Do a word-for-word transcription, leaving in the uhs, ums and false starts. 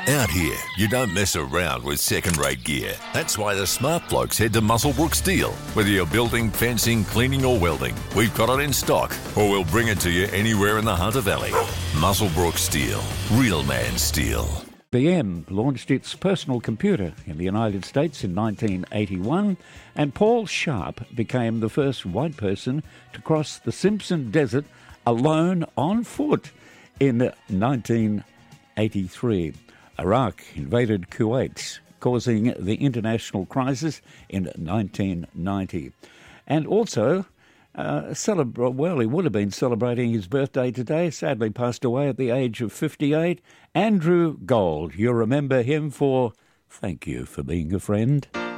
Out here, you don't mess around with second-rate gear. That's why the smart blokes head to Muswellbrook Steel. Whether you're building, fencing, cleaning or welding, we've got it in stock, or we'll bring it to you anywhere in the Hunter Valley. Muswellbrook Steel. Real man steel. I B M launched its personal computer in the United States in nineteen eighty-one, and Paul Sharp became the first white person to cross the Simpson Desert alone on foot in nineteen eighty-three. Iraq invaded Kuwait, causing the international crisis in nineteen ninety. And also, uh, celebra- well, he would have been celebrating his birthday today, sadly passed away at the age of fifty-eight, Andrew Gold. You remember him for Thank You for Being a Friend.